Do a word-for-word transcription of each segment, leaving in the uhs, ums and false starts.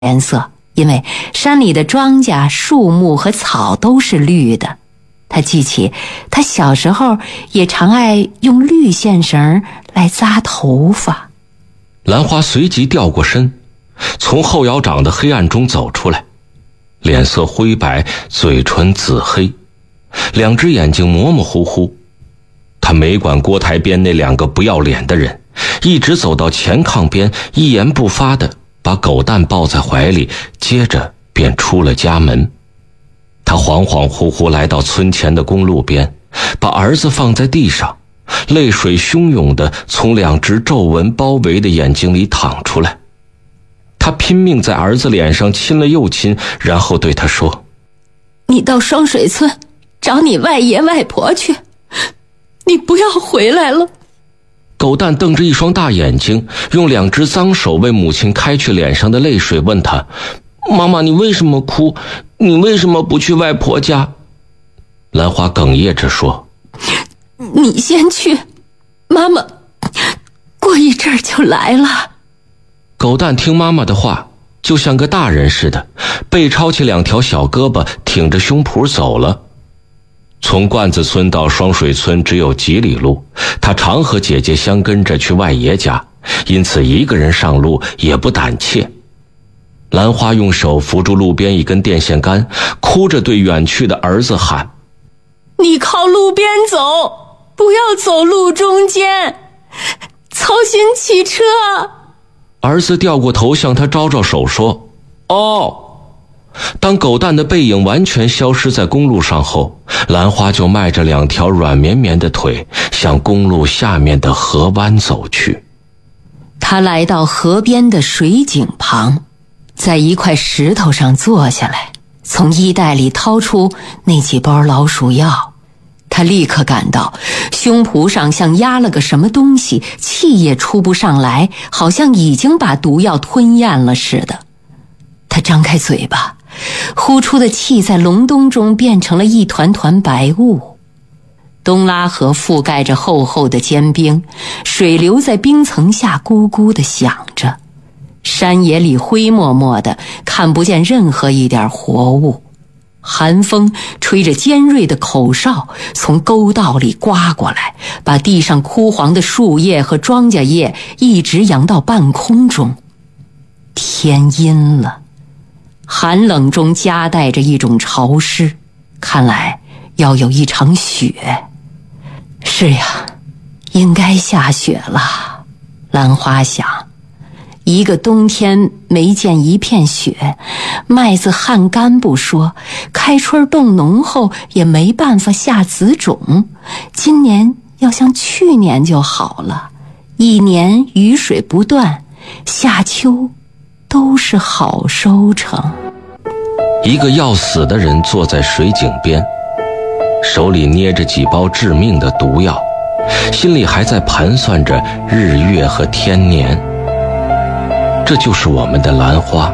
颜色，因为山里的庄稼、树木和草都是绿的。他记起他小时候也常爱用绿线绳来扎头发。 兰花随即掉过身，从后腰掌的黑暗中走出来，脸色灰白，嘴唇紫黑，两只眼睛模模糊糊。他没管锅台边那两个不要脸的人，一直走到前炕边，一言不发地把狗蛋抱在怀里，接着便出了家门。他恍恍惚惚来到村前的公路边，把儿子放在地上，泪水汹涌地从两只皱纹包围的眼睛里淌出来。他拼命在儿子脸上亲了又亲，然后对他说： 你到双水村找你外爷外婆去，你不要回来了。 狗蛋瞪着一双大眼睛，用两只脏手为母亲开去脸上的泪水，问他：妈妈，你为什么哭？你为什么不去外婆家？兰花哽咽着说： 你先去，妈妈过一阵儿就来了。 狗蛋听妈妈的话，就像个大人似的，背抄起两条小胳膊，挺着胸脯走了。从罐子村到双水村只有几里路，他常和姐姐相跟着去外爷家，因此一个人上路也不胆怯。兰花用手扶住路边一根电线杆，哭着对远去的儿子喊： 你靠路边走，不要走路中间，操心汽车。 儿子掉过头向他招招手说：哦。当狗蛋的背影完全消失在公路上后，兰花就迈着两条软绵绵的腿向公路下面的河湾走去。 他来到河边的水井旁，在一块石头上坐下来，从衣袋里掏出那几包老鼠药。他立刻感到胸脯上像压了个什么东西，气也出不上来，好像已经把毒药吞咽了似的。他张开嘴巴，呼出的气在隆冬中变成了一团团白雾。东拉河覆盖着厚厚的坚冰，水流在冰层下咕咕地响着。山野里灰漠漠的，看不见任何一点活物。寒风吹着尖锐的口哨从沟道里刮过来，把地上枯黄的树叶和庄稼叶一直扬到半空中。天阴了，寒冷中夹带着一种潮湿，看来要有一场雪。是呀，应该下雪了。兰花想，一个冬天没见一片雪，麦子旱干不说，开春冻农后也没办法下子种。今年要像去年就好了，一年雨水不断，夏秋都是好收成。 一个要死的人坐在水井边，手里捏着几包致命的毒药，心里还在盘算着日月和天年。这就是我们的兰花。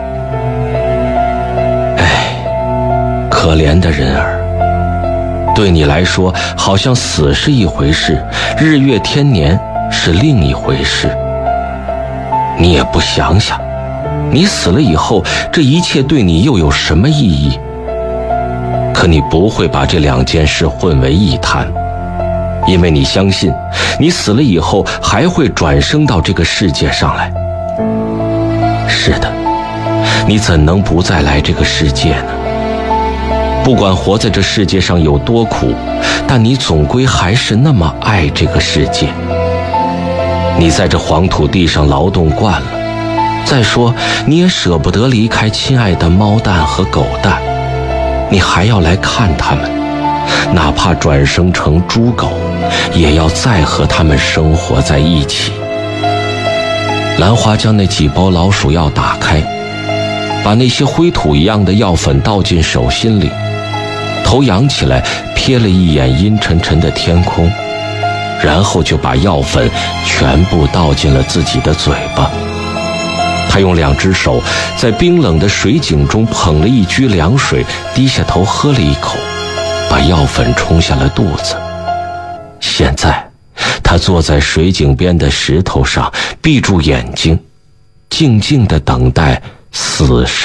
哎，可怜的人儿，对你来说好像死是一回事，日月天年是另一回事。你也不想想，你死了以后，这一切对你又有什么意义？可你不会把这两件事混为一谈，因为你相信，你死了以后还会转生到这个世界上来。是的，你怎能不再来这个世界呢？不管活在这世界上有多苦，但你总归还是那么爱这个世界。你在这黄土地上劳动惯了，再说你也舍不得离开亲爱的猫蛋和狗蛋，你还要来看他们，哪怕转生成猪狗，也要再和他们生活在一起。兰花将那几包老鼠药打开，把那些灰土一样的药粉倒进手心里，头仰起来瞥了一眼阴沉沉的天空，然后就把药粉全部倒进了自己的嘴巴。他用两只手在冰冷的水井中捧了一掬凉水，低下头喝了一口，把药粉冲下了肚子。现在他坐在水井边的石头上，闭住眼睛，静静地等待死神。